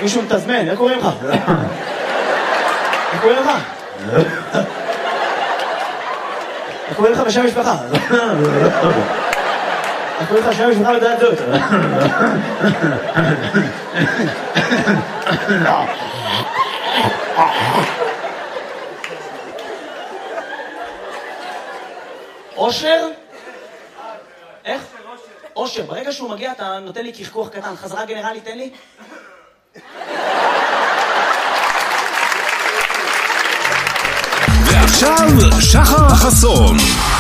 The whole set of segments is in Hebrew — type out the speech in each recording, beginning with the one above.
מישהו מתזמן, איך קוראים לך? איך קוראים לך? איך קוראים לך בשם משפחה? איך קוראים לך שם משפחה לדעת זאת? אושר? איך? אושר, ברגע שהוא מגיע אתה נותן לי כחכוח קטן, חזרה גנרלי תן לי? ועכשיו שחר חסון.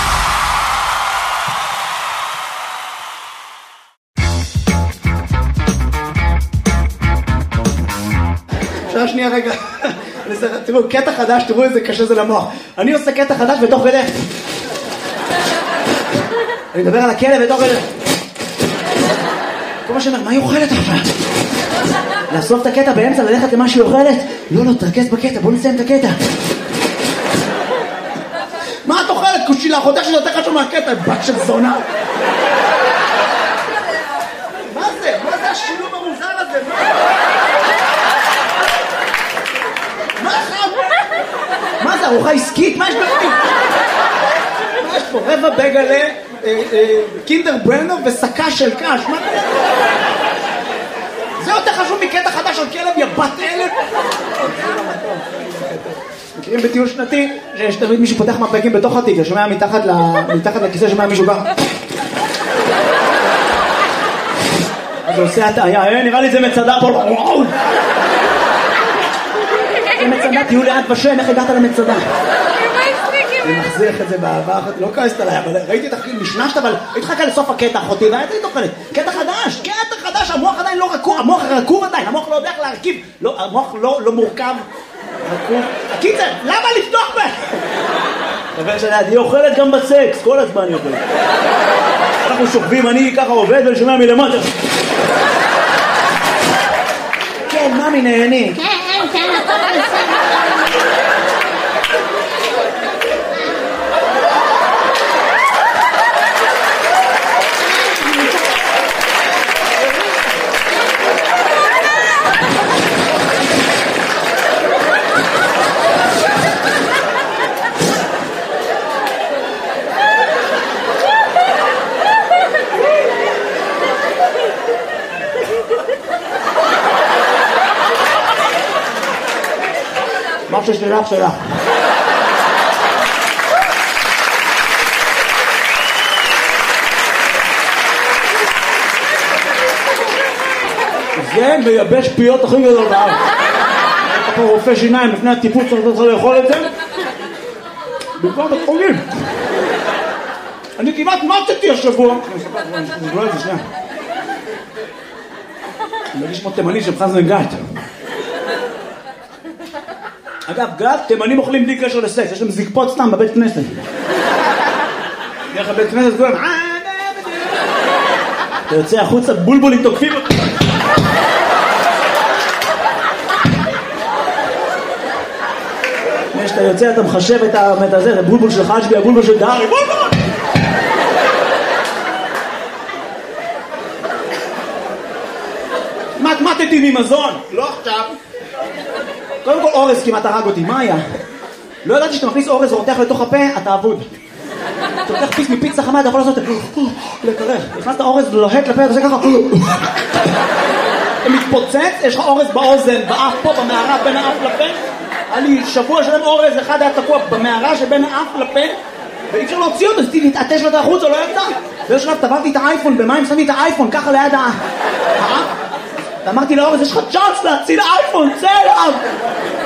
שעה שנייה רגע, תראו, קטע חדש, תראו איזה קשה זה למוח. אני עושה קטע חדש בתוך כדי. אני מדבר על הכלב בתוך כדי. כל מה שאומר, מה היא אוכלת עכשיו? לאסוף את הקטע באמצע, ללכת למה שהיא אוכלת? לא, תרכז בקטע, בוא נסיים את הקטע. מה את אוכלת? קושילה, חותך שזה יותר חשוב מהקטע, בת של זונה. מה זה? מה זה השילוב המוזר הזה? מה זה, ארוחה עסקית? מה יש בפנים? מה יש פה? רבע בגלה, קינדר ברנר וסקה של קש. מה זה? זה יותר חשוב מקטע חדש על כלב, יא בת אלף. מכירים בטיול שנתי שיש תמיד מישהו פותח מפקים בתוך התיק, שומע מתחת לכיסא, שומע מישהו גם אז הוא עושה הטעיה, נראה לי זה מצדה פה. זה מצדה, תהיו ליד בשם, איך הגעת למצדה? אני מחזיך את זה באהבה אחת, לא כעסת עליי, אבל ראיתי את החיים, נשנשת, אבל התחכה לסוף הקטע אחותי, והייתי תוכלת, קטע חדש, המוח עדיין לא רקוב, המוח רקוב עדיין, המוח לא יודע איך להרכיב, המוח לא מורכב, רקוב. קיצר, למה לפתוח בה? חבר שלי, היא אוכלת גם בסקס, כל הזמן היא אוכלת. אנחנו שוכבים, אני ככה עובד ולשומע מלמטה. כן, ממי נהני. כן, הכל בסדר. משהו שלך. זה מייבש פיות הכי גדול בארץ. אתה פה רופא שיניים לפני הטיפוץ צריך לאכול את זה במקום בית חולים. אני כמעט מתתי השבוע. אני אספר את זה שנייה. אני מרגיש כמו תימני של חזן גת. אגב, גת, תימנים אוכלים בלי קשר לסקס, יש להם זקפות סתם בבית כנסת. דרך הבית כנסת כולם, אתה יוצא החוצה, בולבולים תוקפים אותי. כשאתה יוצא, אתה מחשב את הזה, זה בולבול של חג'בי, הבולבול של דארי, בולבול! מתמטתי ממזון, לא עכשיו. קודם כל אורז כמעט הרג אותי, מה היה? לא ידעתי שאתה מכניס אורז ורותח לתוך הפה, אתה אבוד. אתה לוקח פיס מפיצה חמה, אתה יכול לעשות לקרר. הכנסת אורז לוהט לפה, אתה עושה ככה. אתה מתפוצץ, יש לך אורז באוזן, באף פה, במערה, בין האף לפה. היה לי שבוע שלם אורז, אחד היה תקוע במערה שבין האף לפה, ואי אפשר להוציא אותו, אז להתעטש לו את החוץ, או לא ידע. ויש שלב, טבלתי את האייפון, במים שמתי את האייפון, ככה ליד האף. ואמרתי לאורז, יש לך צ'אנס להציל האייפון, צא אליו!